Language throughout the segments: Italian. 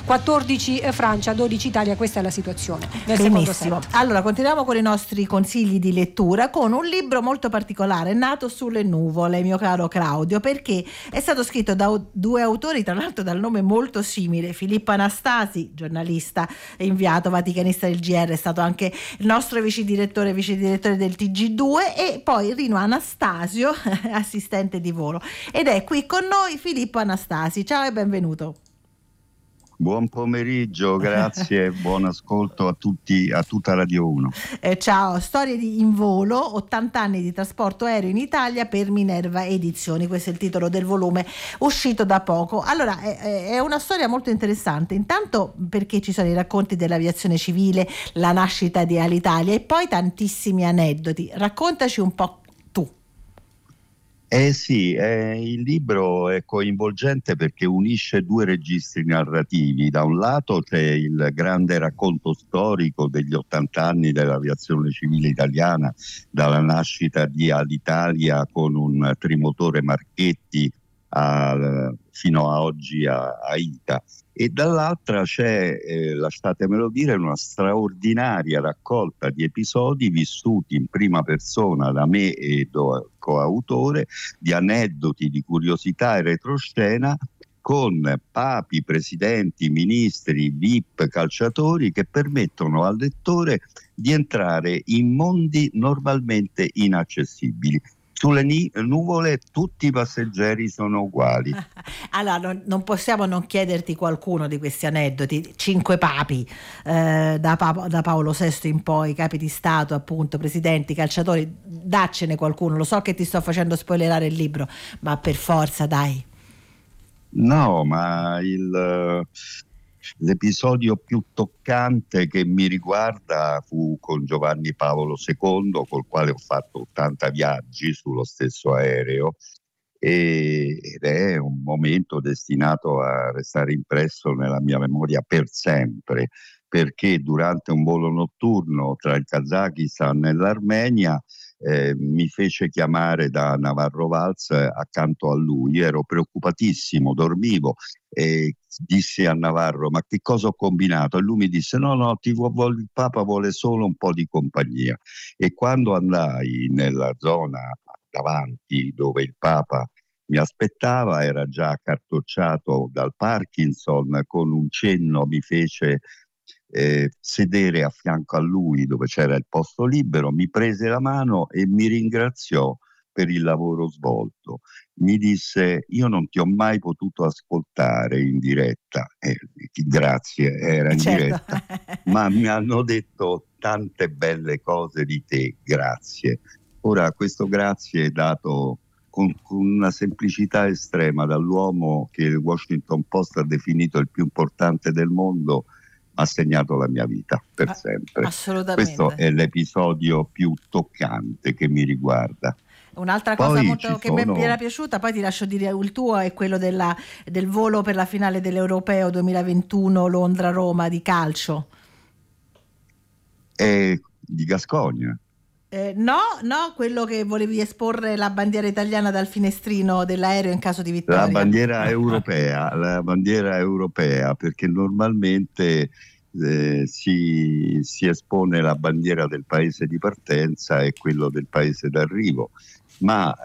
14 Francia, 12 Italia. Questa è la situazione nel secondo set. Allora continuiamo con i nostri consigli di lettura con un libro molto particolare, Nato sulle nuvole, mio caro Claudio, perché è stato scritto da due autori, tra l'altro dal nome molto simile. Filippo Anastasi, giornalista e inviato vaticanista del GR, è stato anche il nostro vice direttore del TG2, e poi Rino Anastasio, assistente di volo, ed è qui con noi Filippo Anastasi. Ciao e benvenuto. Buon pomeriggio, grazie, buon ascolto a tutti, a tutta Radio 1. Ciao, storie in volo, 80 anni di trasporto aereo in Italia per Minerva Edizioni, questo è il titolo del volume uscito da poco. Allora, è una storia molto interessante, intanto perché ci sono i racconti dell'aviazione civile, la nascita di Alitalia e poi tantissimi aneddoti. Raccontaci un po' tu. Sì, il libro è coinvolgente perché unisce due registri narrativi. Da un lato c'è il grande racconto storico degli 80 anni dell'aviazione civile italiana, dalla nascita di Alitalia con un trimotore Marchetti fino a oggi a ITA. E dall'altra c'è, lasciatemelo dire, una straordinaria raccolta di episodi vissuti in prima persona da me e coautore, di aneddoti, di curiosità e retroscena, con papi, presidenti, ministri, VIP, calciatori, che permettono al lettore di entrare in mondi normalmente inaccessibili. Sulle nuvole tutti i passeggeri sono uguali. Allora, non possiamo non chiederti qualcuno di questi aneddoti. 5 papi, da Paolo VI in poi, capi di Stato, appunto, presidenti, calciatori. Daccene qualcuno. Lo so che ti sto facendo spoilerare il libro, ma per forza, dai. No, ma l'episodio più toccante che mi riguarda fu con Giovanni Paolo II, col quale ho fatto 80 viaggi sullo stesso aereo, ed è un momento destinato a restare impresso nella mia memoria per sempre, perché durante un volo notturno tra il Kazakistan e l'Armenia mi fece chiamare da Navarro Valls accanto a lui. Ero preoccupatissimo, dormivo e dissi a Navarro: ma che cosa ho combinato? E lui mi disse: no, il Papa vuole solo un po' di compagnia. E quando andai nella zona davanti dove il Papa mi aspettava, era già accartocciato dal Parkinson, con un cenno mi fece sedere a fianco a lui dove c'era il posto libero, mi prese la mano e mi ringraziò per il lavoro svolto. Mi disse: io non ti ho mai potuto ascoltare in diretta, grazie, era in diretta, ma mi hanno detto tante belle cose di te, grazie. Ora, questo grazie è dato con una semplicità estrema dall'uomo che il Washington Post ha definito il più importante del mondo. Ha segnato la mia vita per sempre. Assolutamente. Questo è l'episodio più toccante che mi riguarda. Un'altra cosa molto che mi era piaciuta, poi ti lascio dire il tuo, è quello del volo per la finale dell'Europeo 2021 Londra-Roma di calcio. Di Gascogne. No, quello che volevi esporre la bandiera italiana dal finestrino dell'aereo in caso di vittoria. La bandiera europea, perché normalmente si espone la bandiera del paese di partenza e quello del paese d'arrivo, ma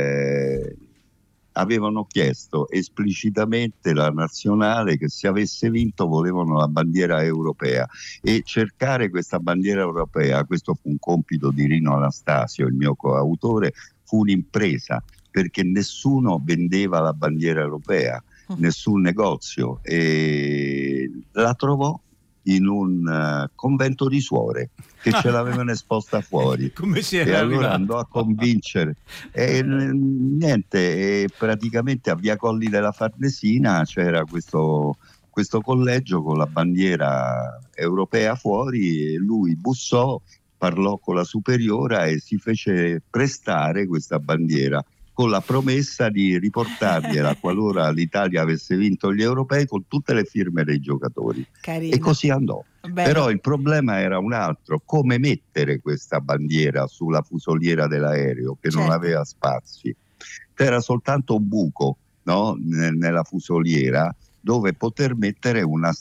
avevano chiesto esplicitamente la nazionale che se avesse vinto volevano la bandiera europea, e cercare questa bandiera europea, questo fu un compito di Rino Anastasio, il mio coautore, fu un'impresa, perché nessuno vendeva la bandiera europea, nessun negozio, e la trovò in un convento di suore che ce l'avevano esposta fuori. Come si e era allora arrivato? andò a convincere niente, praticamente a Via Colli della Farnesina c'era questo collegio con la bandiera europea fuori, e lui bussò, parlò con la superiora e si fece prestare questa bandiera, con la promessa di riportargliela qualora l'Italia avesse vinto gli europei, con tutte le firme dei giocatori. Carino. E così andò. Bello. Però il problema era un altro: come mettere questa bandiera sulla fusoliera dell'aereo che non aveva spazi. C'era soltanto un buco, no? Nella fusoliera, dove poter mettere una